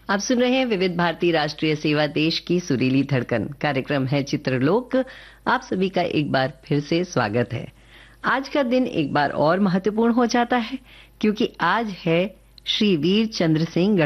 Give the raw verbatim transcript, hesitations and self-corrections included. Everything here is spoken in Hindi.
आप सुन रहे हैं विविध भारती राष्ट्रीय सेवा देश की सुरीली धड़कन। कार्यक्रम है चित्रलोक। आप सभी का एक बार फिर से स्वागत है। आज का दिन एक बार और महत्वपूर्ण हो जाता है क्योंकि आज है श्री वीर चंद्र सिंह